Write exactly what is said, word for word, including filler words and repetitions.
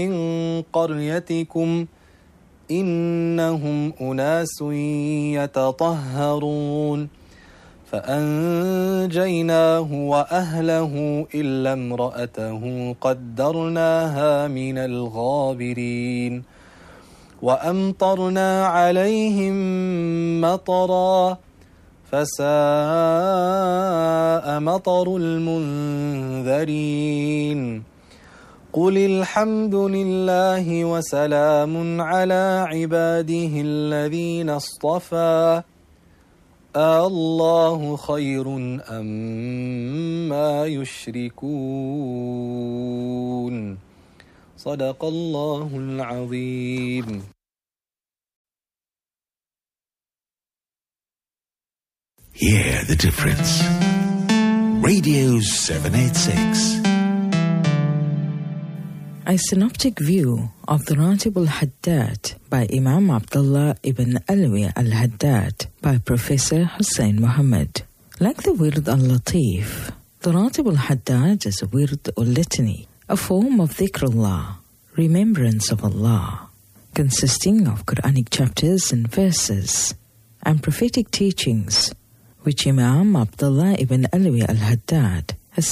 من قريتكم إنهم أناس يتطهرون فأنجيناه وأهله إلا امرأته قدرناها من الغابرين وأمطرنا عليهم مطرا فساء مطر المنذرين قل الحمد لله وسلام على عباده الذين اصطفى الله خير أما يشركون صدق الله العظيم. Hear the difference. Radio seven eighty-six. A synoptic view of the Ratib al-Haddad by Imam Abdullah ibn Alwi al-Haddad by Professor Hussein Muhammad. Like the Wird al-Latif, the Ratib al-Haddad is a Wird or litany, a form of dhikrullah, remembrance of Allah, consisting of Quranic chapters and verses and prophetic teachings, which Imam Abdullah ibn Alwi al-Haddad